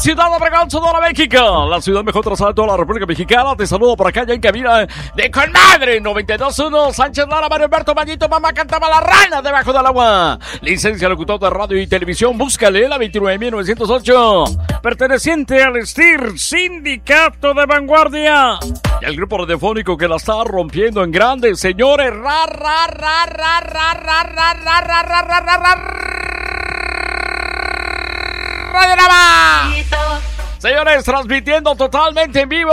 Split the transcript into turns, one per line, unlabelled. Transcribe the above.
Ciudad Obregón, Sonora, México. La ciudad mejor trazada de toda la República Mexicana. Te saludo por acá ya en cabina de Conmadre 92.1. Sánchez Lara, Mario Alberto Mallito, mamá cantaba la rana debajo del agua. Licencia locutor de radio y televisión. Búscale la 29.908. Perteneciente al STIR, Sindicato de Vanguardia. Y el grupo radiofónico que la está rompiendo en grande, señores. Señores, transmitiendo totalmente en vivo.